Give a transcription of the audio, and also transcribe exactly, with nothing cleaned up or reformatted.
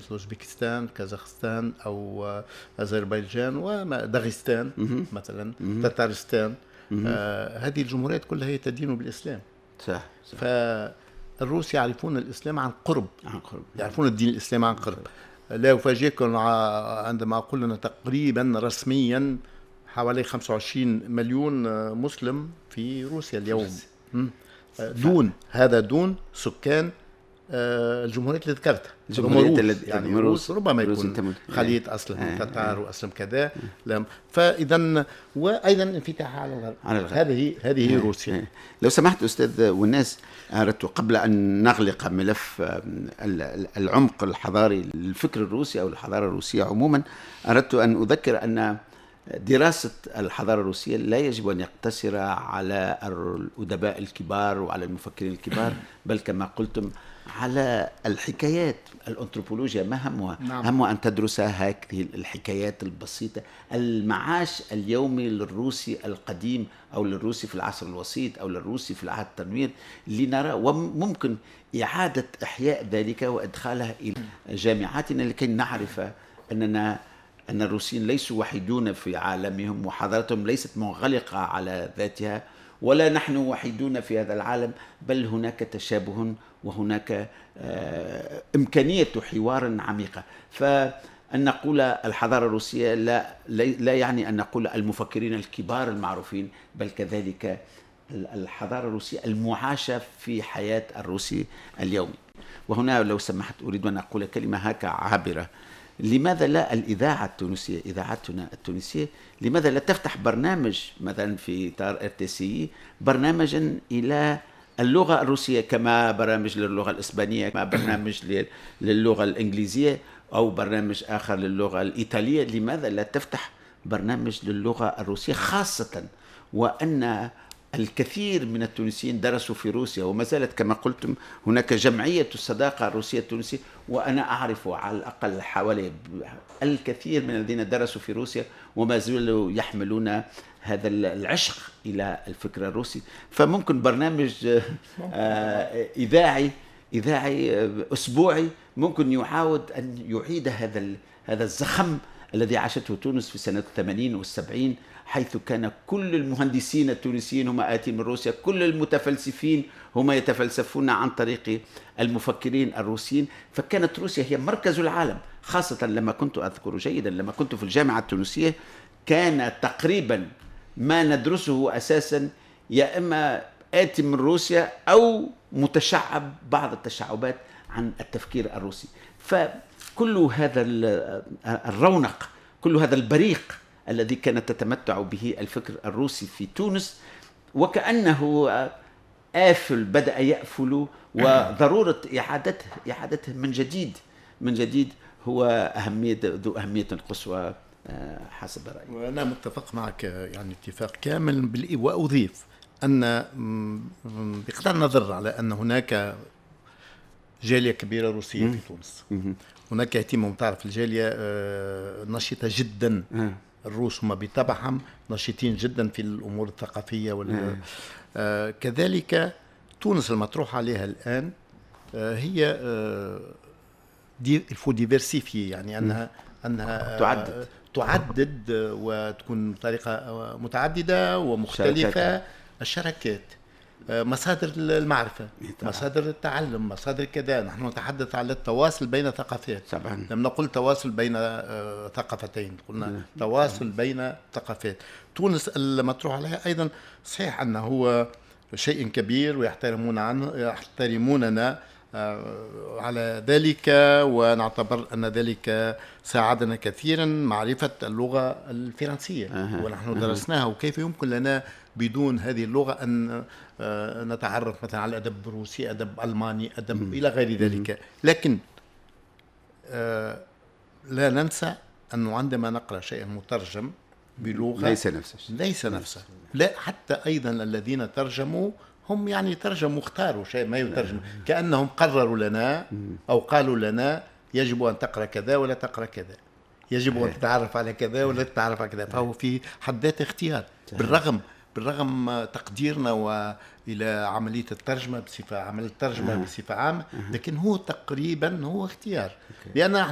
مثل أوزبكستان، كازاخستان أو أذربيجان وداغستان مثلا، تتارستان. آه هذه الجمهوريات كلها هي تدين بالإسلام. صح, صح. فالروس يعرفون الإسلام عن قرب، عن قرب، يعرفون الدين الإسلامي عن قرب. لا يفاجئكم عندما أقول أن تقريبا رسميا حوالي خمسة وعشرين مليون مسلم في روسيا اليوم، دون هذا دون سكان الجمهوريات اللي ذكرتها، الجمهوريات اللي يعني روس ربما يكون خليط أصلهم تتار وأسلم كذا. فإذا وأيضا انفتاح على الغرب. هذه هذه هي روسيا. لو سمحت أستاذ والناس، أردت قبل أن نغلق ملف العمق الحضاري للفكر الروسي أو الحضارة الروسية عموما، أردت أن أذكر أن دراسة الحضارة الروسية لا يجب أن يقتصر على الأدباء الكبار وعلى المفكرين الكبار، بل كما قلتم على الحكايات. الأنثروبولوجيا ما همها؟ نعم. همها أن تدرس هذه الحكايات البسيطة، المعاش اليومي للروسي القديم أو للروسي في العصر الوسيط أو للروسي في العهد التنوير، لنرى وممكن إعادة إحياء ذلك وإدخالها إلى جامعاتنا لكي نعرف أننا أن الروسيين ليسوا وحيدون في عالمهم، وحضارتهم ليست منغلقة على ذاتها، ولا نحن وحيدون في هذا العالم، بل هناك تشابه وهناك إمكانية حوار عميقة. فأن نقول الحضارة الروسية لا, لا يعني أن نقول المفكرين الكبار المعروفين، بل كذلك الحضارة الروسية المعاشة في حياة الروسي اليومي. وهنا لو سمحت أريد أن أقول كلمة هكا عابرة. لماذا لا الإذاعة التونسية، إذاعتنا التونسية، لماذا لا تفتح برنامج مثلا في إطار ار تي سي برنامجا إلى اللغة الروسية، كما برامج للغة الإسبانية، كما برنامج للغة الإنجليزية، أو برنامج آخر للغة الإيطالية؟ لماذا لا تفتح برنامج للغة الروسية، خاصة وأن الكثير من التونسيين درسوا في روسيا، وما زالت كما قلتم هناك جمعية الصداقة الروسية التونسية، وأنا أعرف على الأقل حوالي الكثير من الذين درسوا في روسيا وما زالوا يحملون هذا العشق إلى الفكر الروسي. فممكن برنامج إذاعي إذاعي أسبوعي ممكن يعاود أن يعيد هذا هذا الزخم الذي عاشته تونس في سنة الثمانين والسبعين، حيث كان كل المهندسين التونسيين هم آتين من روسيا، كل المتفلسفين هم يتفلسفون عن طريق المفكرين الروسيين. فكانت روسيا هي مركز العالم، خاصة لما كنت أذكر جيدا لما كنت في الجامعة التونسية، كان تقريبا ما ندرسه أساسا يا إما آتي من روسيا أو متشعب بعض التشعبات عن التفكير الروسي. فكل هذا الرونق، كل هذا البريق الذي كانت تتمتع به الفكر الروسي في تونس، وكأنه آفل بدأ يأفل، وضرورة إعادته إعادته من جديد من جديد هو أهمية ذو أهمية قصوى حسب رأيي. وأنا متفق معك يعني اتفاق كامل، وأضيف أن بقطع النظر على أن هناك جالية كبيرة روسية في تونس، هناك اهتمام، تعرف الجالية نشطة جدا، الروس هم بطبعهم نشيطين جدا في الأمور الثقافية وال... آه كذلك تونس المطروح عليها الآن آه هي آه دي الفو ديفيرسيفي، يعني أنها أنها تعدد تعدد وتكون بطريقة متعددة ومختلفة. الشركات، مصادر المعرفة، مصادر التعلم، مصادر كذا. نحن نتحدث على التواصل بين ثقافات، لم نقل تواصل بين ثقافتين، قلنا تواصل بين ثقافات. تونس المطروح عليها أيضا صحيح أنه هو شيء كبير ويحترمون عنه يحترموننا على ذلك، ونعتبر أن ذلك ساعدنا كثيرا معرفة اللغة الفرنسية، أه. ونحن درسناها، وكيف يمكن لنا بدون هذه اللغة أن نتعرف مثلا على أدب روسي، أدب ألماني، أدب م. إلى غير ذلك. م. لكن لا ننسى أنه عندما نقرأ شيء مترجم بلغة ليس نفسه ليس نفسه لا، حتى أيضا الذين ترجموا هم يعني ترجموا اختاروا شيء ما يترجم، كأنهم قرروا لنا أو قالوا لنا يجب أن تقرأ كذا ولا تقرأ كذا، يجب أن تتعرف على كذا ولا تتعرف على كذا. فهو في حد ذاته اختيار، بالرغم بالرغم تقديرنا وإلى عملية الترجمة بصفة عملية الترجمة بصفة عامة، لكن هو تقريبا هو اختيار، لأن